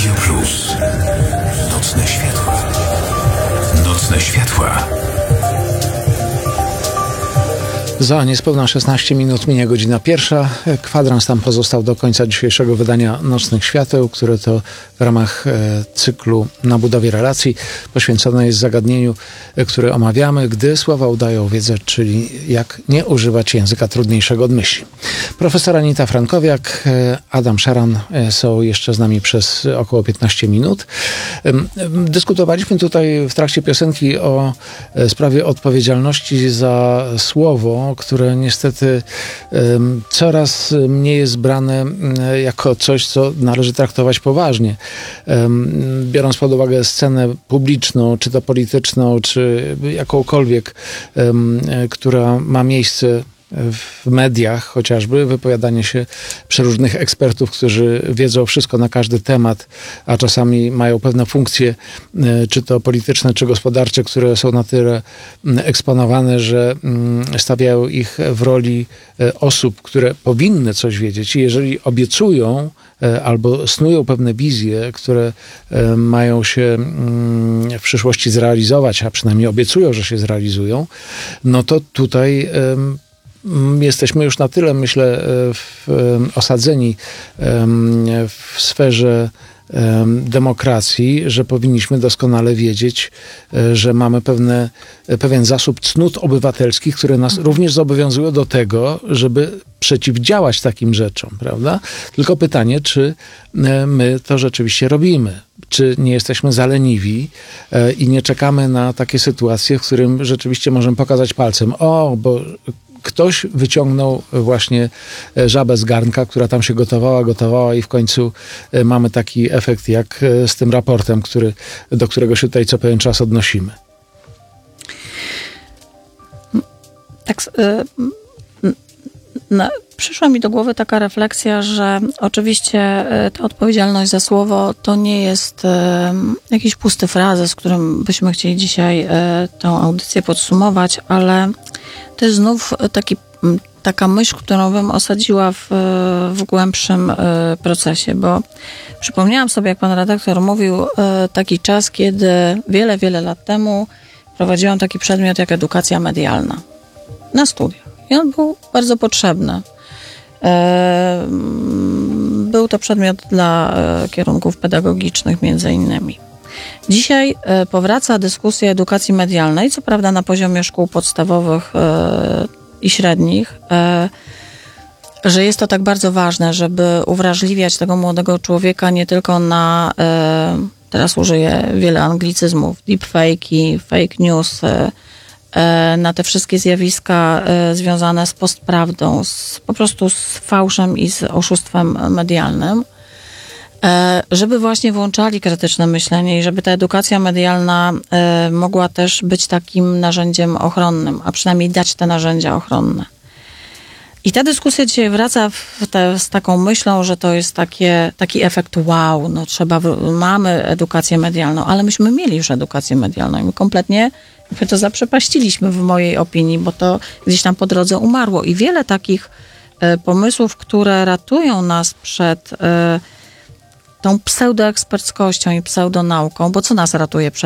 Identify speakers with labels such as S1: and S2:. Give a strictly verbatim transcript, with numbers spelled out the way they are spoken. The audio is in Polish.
S1: Radio Plus. Nocne światła. Nocne światła.
S2: Za niespełna szesnaście minut minie godzina pierwsza. Kwadrans tam pozostał do końca dzisiejszego wydania Nocnych Świateł, które to w ramach e, cyklu Na budowie relacji poświęcone jest zagadnieniu, e, które omawiamy, gdy słowa udają wiedzę, czyli jak nie używać języka trudniejszego od myśli. Profesor Anita Frankowiak, e, Adam Szaran e, są jeszcze z nami przez około piętnaście minut. E, dyskutowaliśmy tutaj w trakcie piosenki o e, sprawie odpowiedzialności za słowo, które niestety um, coraz mniej jest brane um, jako coś, co należy traktować poważnie. Um, biorąc pod uwagę scenę publiczną, czy to polityczną, czy jakąkolwiek, um, która ma miejsce w mediach chociażby, wypowiadanie się przeróżnych ekspertów, którzy wiedzą wszystko na każdy temat, a czasami mają pewne funkcje, czy to polityczne, czy gospodarcze, które są na tyle eksponowane, że stawiają ich w roli osób, które powinny coś wiedzieć. I jeżeli obiecują albo snują pewne wizje, które mają się w przyszłości zrealizować, a przynajmniej obiecują, że się zrealizują, no to tutaj jesteśmy już na tyle, myślę, w, osadzeni w sferze demokracji, że powinniśmy doskonale wiedzieć, że mamy pewne, pewien zasób cnót obywatelskich, które nas również zobowiązują do tego, żeby przeciwdziałać takim rzeczom, prawda? Tylko pytanie, czy my to rzeczywiście robimy? Czy nie jesteśmy zaleniwi i nie czekamy na takie sytuacje, w którym rzeczywiście możemy pokazać palcem, o, bo ktoś wyciągnął właśnie żabę z garnka, która tam się gotowała, gotowała i w końcu mamy taki efekt jak z tym raportem, który, do którego się tutaj co pewien czas odnosimy.
S3: Tak, y, no, przyszła mi do głowy taka refleksja, że oczywiście ta odpowiedzialność za słowo to nie jest y, jakiś pusty frazes, z którym byśmy chcieli dzisiaj y, tę audycję podsumować, ale to jest znów taki, taka myśl, którą bym osadziła w, w głębszym procesie, bo przypomniałam sobie, jak pan redaktor mówił, taki czas, kiedy wiele, wiele lat temu prowadziłam taki przedmiot jak edukacja medialna na studiach. I on był bardzo potrzebny. Był to przedmiot dla kierunków pedagogicznych między innymi. Dzisiaj powraca dyskusja edukacji medialnej, co prawda na poziomie szkół podstawowych i średnich, że jest to tak bardzo ważne, żeby uwrażliwiać tego młodego człowieka nie tylko na, teraz użyję wiele anglicyzmów, deepfake'i, fake news, na te wszystkie zjawiska związane z postprawdą, z, po prostu z fałszem i z oszustwem medialnym, żeby właśnie włączali krytyczne myślenie i żeby ta edukacja medialna mogła też być takim narzędziem ochronnym, a przynajmniej dać te narzędzia ochronne. I ta dyskusja dzisiaj wraca w te, z taką myślą, że to jest takie, taki efekt wow, no trzeba, mamy edukację medialną, ale myśmy mieli już edukację medialną i my kompletnie my to zaprzepaściliśmy w mojej opinii, bo to gdzieś tam po drodze umarło. I wiele takich y, pomysłów, które ratują nas przed y, tą pseudoeksperckością i pseudonauką, bo co nas ratuje przed